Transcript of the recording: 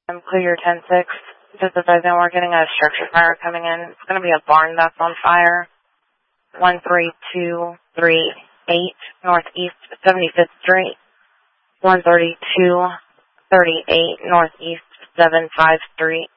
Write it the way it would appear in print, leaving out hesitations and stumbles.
I'm clear 10-6. Just advising we're getting a structure fire coming in. It's going to be a barn that's on fire. 13238 Northeast 75th Street. 13238 Northeast 75th Street.